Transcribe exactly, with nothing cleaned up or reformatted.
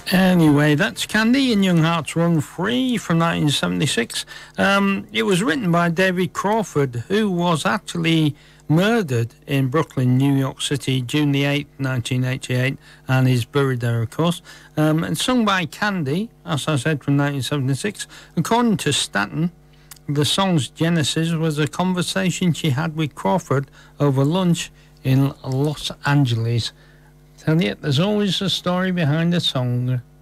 Anyway, that's Candy and Young Hearts Run Free from nineteen seventy-six. Um, it was written by David Crawford, who was actually murdered in Brooklyn, New York City, June the eighth, nineteen eighty-eight, and is buried there, of course. Um, and sung by Candy, as I said, from nineteen seventy-six. According to Stanton, the song's genesis was a conversation she had with Crawford over lunch in Los Angeles. Tell you, there's always a story behind a song.